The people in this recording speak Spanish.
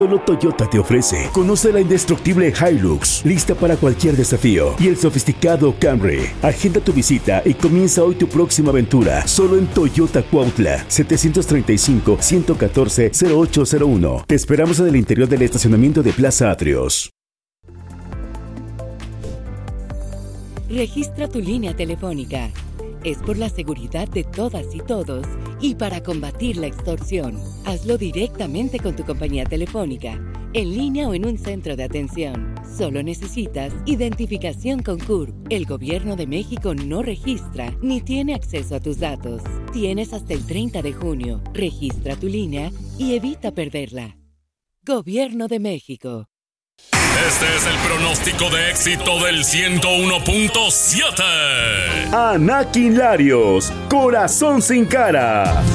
Solo Toyota te ofrece. Conoce la indestructible Hilux, lista para cualquier desafío, y el sofisticado Camry. Agenda tu visita y comienza hoy tu próxima aventura. Solo en Toyota Cuautla, 735-114-0801. Te esperamos en el interior del estacionamiento de Plaza Atrios. Registra tu línea telefónica. Es por la seguridad de todas y todos y para combatir la extorsión. Hazlo directamente con tu compañía telefónica, en línea o en un centro de atención. Solo necesitas identificación con CURP. El Gobierno de México no registra ni tiene acceso a tus datos. Tienes hasta el 30 de junio. Registra tu línea y evita perderla. Gobierno de México. Este es el pronóstico de éxito del 101.7. Anakin Larios, Corazón sin Cara.